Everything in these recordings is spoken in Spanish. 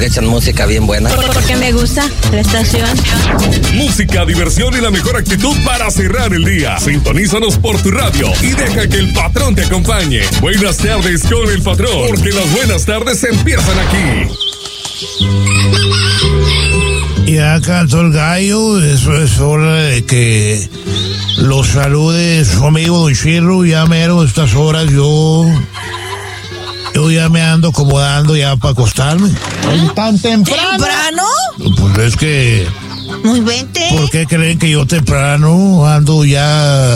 Porque echan música bien buena. Porque me gusta la estación. Música, diversión y la mejor actitud para cerrar el día. Sintonízanos por tu radio y deja que el patrón te acompañe. Buenas tardes con el patrón, porque las buenas tardes empiezan aquí. Ya cantó el gallo, eso es hora de que los salude su amigo Don Chirro. Ya mero a estas horas yo ya me ando acomodando ya para acostarme. ¿Tan temprano? ¿Temprano? Pues es que... Muy 20. ¿Por qué creen que yo temprano ando ya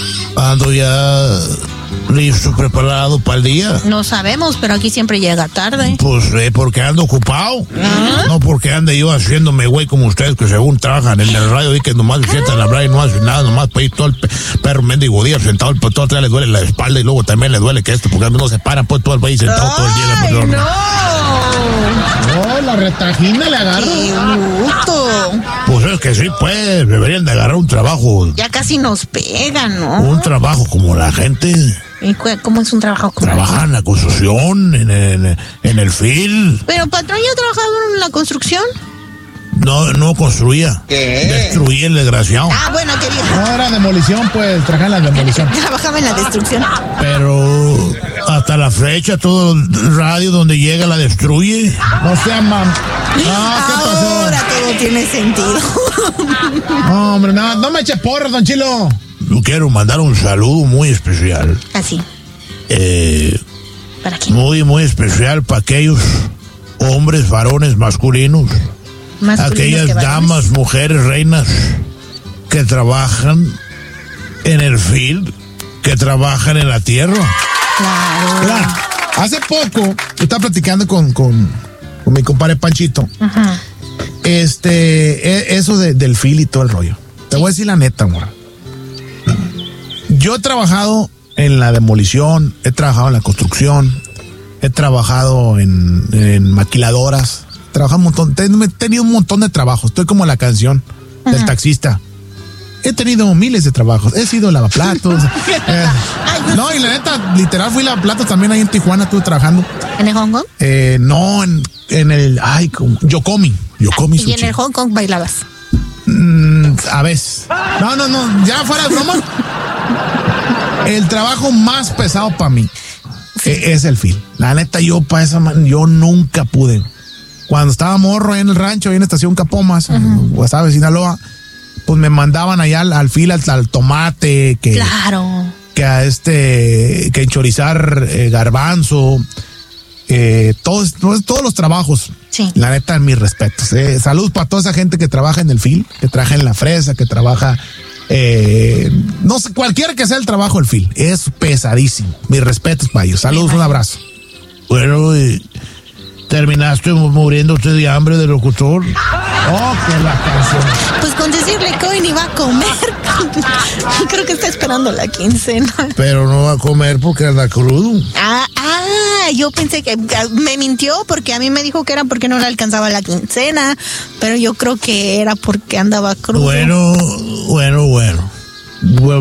listo, preparado para el día? No sabemos, pero aquí siempre llega tarde. Pues porque ando ocupado. No porque ande yo haciéndome güey como ustedes que según trabajan en el radio y que nomás se sientan a hablar y no hacen nada, nomás para ir todo el perro mendigo día sentado, pues todo le duele la espalda y luego también le duele que porque no se paran pues todo el país sentado todo el día. ¡Ay, no! No, la retajina le agarra. ¡Qué bruto! Pues es que sí, pues, deberían de agarrar un trabajo. Ya casi nos pegan, ¿no? Un trabajo como la gente. ¿Y cómo es un trabajo como trabaja en la construcción, en el fil. Pero, patrón, ¿ya ha trabajado en la construcción? No construía. ¿Qué? Destruía el desgraciado. Ah, bueno, querido. No, era demolición, pues, trabajaba en la demolición. Trabajaba en la destrucción. Pero hasta la fecha todo el radio donde llega la destruye. No sea mam. ¿Qué pasó? Ahora todo tiene sentido. No, hombre, no me eche porras, Don Chilo. Yo quiero mandar un saludo muy especial. Así. ¿Para quién? Muy, muy especial para aquellos hombres, varones, masculinos. Aquellas damas, mujeres, reinas que trabajan en el field, que trabajan en la tierra. Claro. Hace poco, yo estaba platicando con mi compadre Panchito. Ajá. Eso del field y todo el rollo. Te voy a decir la neta, amor. Yo he trabajado en la demolición, he trabajado en la construcción, he trabajado en maquiladoras. Trabajado un montón, he tenido un montón de trabajos. Estoy como la canción del taxista. He tenido miles de trabajos. He sido lavaplatos. No, y la neta, literal fui lavaplatos también ahí en Tijuana, estuve trabajando. ¿En el Hong Kong? No, en el Yokomi. Yokomi ¿Y en el Hong Kong bailabas? A veces. No, ya fuera de broma. El trabajo más pesado para mí es el film. La neta, yo nunca pude. Cuando estaba morro en el rancho, ahí en Estación Capomas, en Guasave, Sinaloa, pues me mandaban allá al fil, al tomate, claro, que enchorizar garbanzo, todos los trabajos. Sí. La neta, mis respetos. Saludos para toda esa gente que trabaja en el fil, que trabaja en la fresa, que trabaja, no sé, cualquiera que sea el trabajo del fil. Es pesadísimo. Mis respetos para ellos. Saludos, un abrazo. Bueno, ¿terminaste muriéndote de hambre de locutor? Oh, que la canción. Pues con decirle que hoy ni va a comer. Creo que está esperando la quincena. Pero no va a comer porque anda crudo. Yo pensé que me mintió porque a mí me dijo que era porque no le alcanzaba la quincena, pero yo creo que era porque andaba crudo. Bueno.